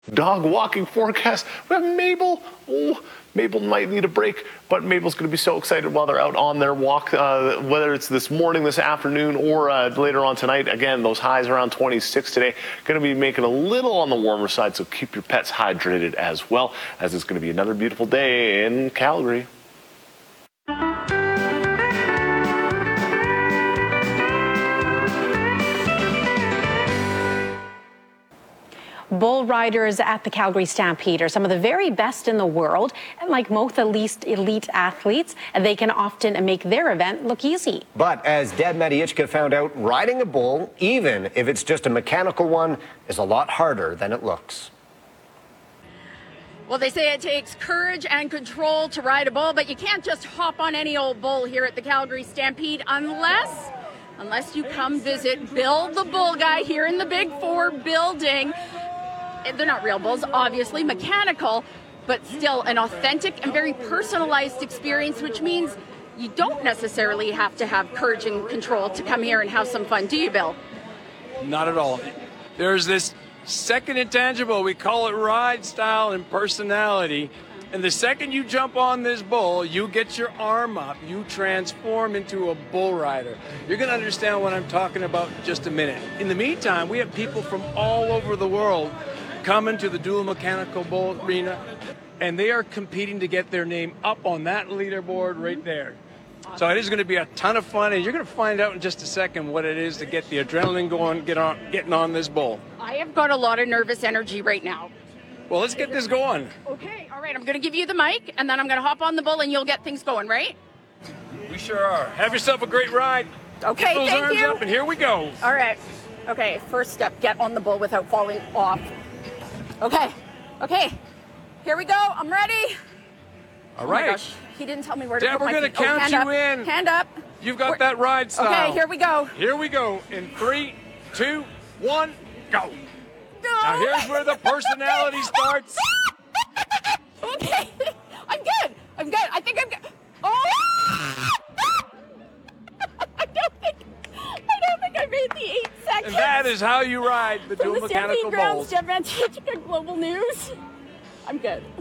Dog walking forecast. We have Mabel. Oh, Mabel might need a break, but Mabel's going to be so excited while they're out on their walk, whether it's this morning, this afternoon, or later on tonight. Again, those highs around 26 today. Going to be making a little on the warmer side, so keep your pets hydrated as well, as it's going to be another beautiful day in Calgary. Bull riders at the Calgary Stampede are some of the very best in the world, and like most elite athletes, they can often make their event look easy. But as Deb Mediichka found out, riding a bull, even if it's just a mechanical one, is a lot harder than it looks. Well, they say it takes courage and control to ride a bull, but you can't just hop on any old bull here at the Calgary Stampede unless you come visit Bill the Bull Guy here in the Big 4 building. They're not real bulls, obviously, mechanical, but still an authentic and very personalized experience, which means you don't necessarily have to have courage and control to come here and have some fun, do you, Bill? Not at all. There's this second intangible, we call it ride style and personality. And the second you jump on this bull, you get your arm up, you transform into a bull rider. You're going to understand what I'm talking about in just a minute. In the meantime, we have people from all over the world coming to the dual mechanical bull arena, and they are competing to get their name up on that leaderboard right there. So it is going to be a ton of fun, and you're going to find out in just a second what it is to get the adrenaline going, getting on this bull. I have got a lot of nervous energy right now. Well, let's get this going. Okay, all right, I'm going to give you the mic, and then I'm going to hop on the bull, and you'll get things going, right? We sure are. Have yourself a great ride. Okay, get those thank arms you. up, and here we go. All right. Okay, first step, get on the bull without falling off. Okay, here we go. I'm ready. All right. Oh my gosh, he didn't tell me where to Deb, put my we're going feet. to count hand you up. in. Hand up. You've got that ride style. Okay, here we go. Here we go. In 3, 2, 1, go. No. Now here's where the personality starts. Okay, I'm good. I think I'm good. Oh! I don't think I made the 8 seconds. And that is how you ride the dual From the mechanical Stampede bulls. Grounds, Deb Mediichka, Global News. I'm good.